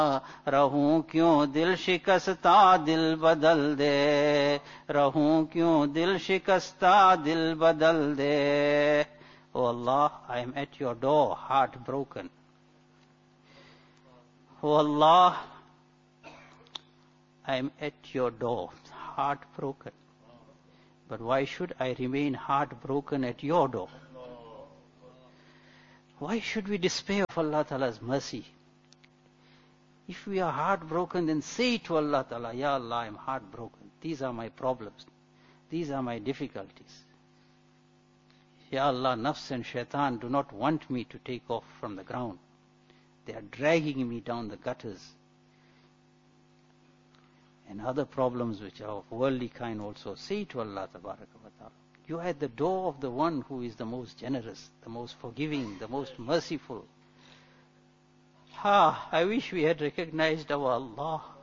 रहूं क्यों दिल शिकस्ता दिल बदल दे, रहूं क्यों दिल शिकस्ता दिल बदल दे. Oh Allah, I am at your door, heartbroken. Oh Allah, I am at your door, heartbroken. But why should I remain heartbroken at your door? Why should we despair of Allah Ta'ala's mercy? If we are heartbroken, then say to Allah Ta'ala, Ya Allah, I am heartbroken. These are my problems. These are my difficulties. Ya Allah, nafs and shaitan do not want me to take off from the ground. They are dragging me down the gutters. And other problems which are of worldly kind also. Say to Allah Tabaraka wa Ta'ala, you are at the door of the one who is the most generous, the most forgiving, the most merciful. I wish we had recognized our Allah.